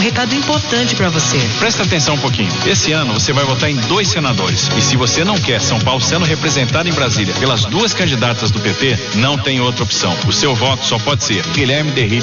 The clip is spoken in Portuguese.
recado importante para você. Presta atenção um pouquinho. Esse ano você vai votar em 2 senadores. E se você não quer São Paulo sendo representado em Brasília pelas 2 candidatas do PT, não tem outra opção. O seu voto só pode ser Guilherme Derri